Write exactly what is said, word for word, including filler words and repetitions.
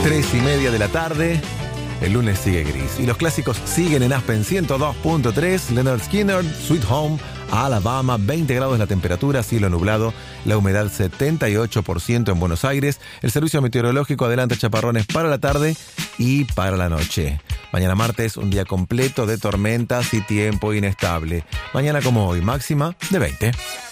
Tres y media de la tarde. El lunes sigue gris. Y los clásicos siguen en Aspen ciento dos punto tres. Leonard Skinner, Sweet Home, Alabama, veinte grados la temperatura, cielo nublado, la humedad setenta y ocho por ciento en Buenos Aires. El servicio meteorológico adelanta chaparrones para la tarde y para la noche. Mañana martes, un día completo de tormentas y tiempo inestable. Mañana como hoy, máxima de veinte.